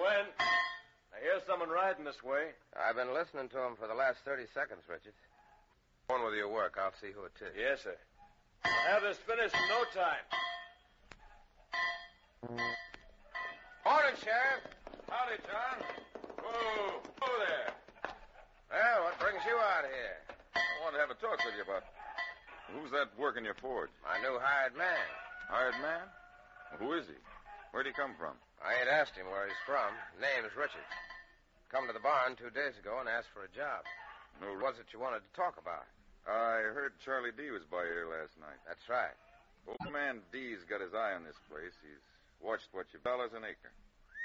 Gwen. I hear someone riding this way. I've been listening to him for the last 30 seconds, Richard. Go on with your work. I'll see who it is. Yes, sir. I'll have this finished in no time. Morning, Sheriff. Howdy, John. Whoa there. Well, what brings you out here? I want to have a talk with you about who's that working your forge? My new hired man. Hired man? Well, who is he? Where'd he come from? I ain't asked him where he's from. Name's Richard. Come to the barn 2 days ago and asked for a job. No. What was it you wanted to talk about? I heard Charlie D was by here last night. That's right. Old man D's got his eye on this place. He's watched what you've dollars an acre.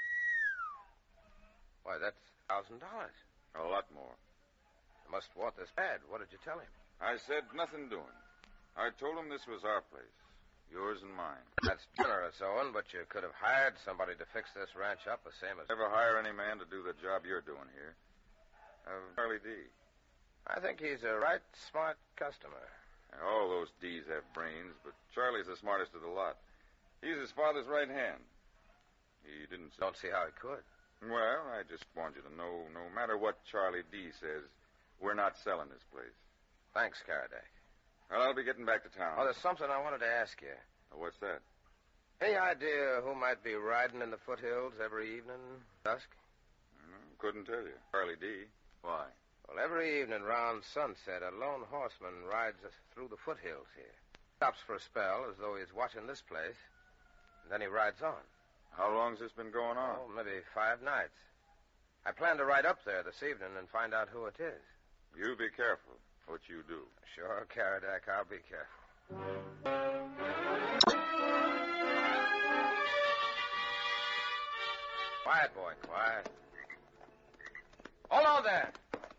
Why, that's $1,000. A lot more. You must want this bad. What did you tell him? I said nothing doing. I told him this was our place. Yours and mine. That's generous, Owen, but you could have hired somebody to fix this ranch up the same as... Never hire any man to do the job you're doing here. Charlie D. I think he's a right smart customer. All those D's have brains, but Charlie's the smartest of the lot. He's his father's right hand. He didn't say... Don't see how he could. Well, I just want you to know, no matter what Charlie D says, we're not selling this place. Thanks, Karadak. Well, I'll be getting back to town. Oh, there's something I wanted to ask you. What's that? Any idea who might be riding in the foothills every evening, dusk? Couldn't tell you. Charlie D. Why? Well, every evening round sunset, a lone horseman rides through the foothills here. Stops for a spell as though he's watching this place, and then he rides on. How long's this been going on? Oh, maybe 5 nights. I plan to ride up there this evening and find out who it is. You be careful what you do. Sure, Karadak, I'll be careful. Quiet, boy, quiet. Hold on there.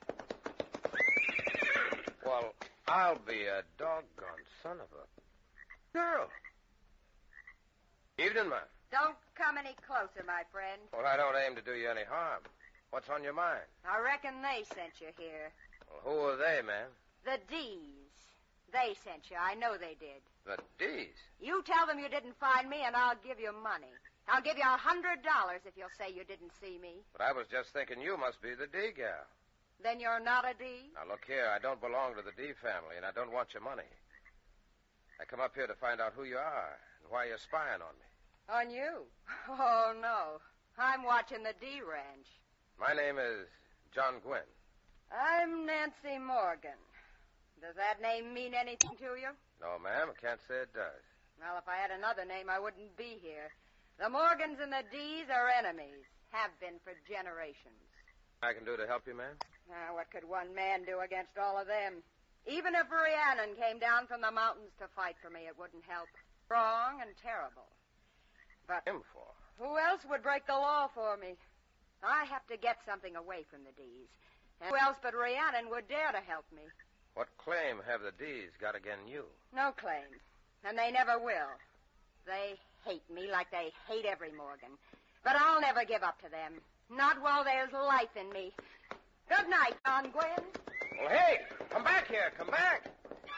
Well, I'll be a doggone son of a girl. Evening, ma'am. Don't come any closer, my friend. Well, I don't aim to do you any harm. What's on your mind? I reckon they sent you here. Well, who are they, ma'am? The D's. They sent you. I know they did. The D's? You tell them you didn't find me, and I'll give you money. I'll give you $100 if you'll say you didn't see me. But I was just thinking you must be the D gal. Then you're not a D? Now, look here. I don't belong to the D family, and I don't want your money. I come up here to find out who you are and why you're spying on me. On you? Oh, no. I'm watching the D ranch. My name is John Gwynn. I'm Nancy Morgan. Does that name mean anything to you? No, ma'am. I can't say it does. Well, if I had another name, I wouldn't be here. The Morgans and the D's are enemies. Have been for generations. I can do to help you, ma'am? What could one man do against all of them? Even if Rhiannon came down from the mountains to fight for me, it wouldn't help. Wrong and terrible. But Him for? who else would break the law for me? I have to get something away from the D's. And who else but Rhiannon would dare to help me? What claim have the D's got against you? No claim. And they never will. They hate me like they hate every Morgan. But I'll never give up to them. Not while there's life in me. Good night, John Gwynn. Well, hey, come back here. Come back.